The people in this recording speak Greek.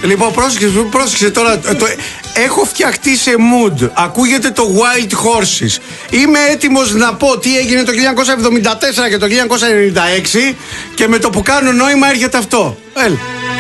Λοιπόν, πρόσεξε τώρα. Έχω φτιαχτεί σε mood. Ακούγεται το Wild Horses. Είμαι έτοιμος να πω τι έγινε το 1974 και το 1996 και με το που κάνω νόημα έρχεται αυτό. Έλα.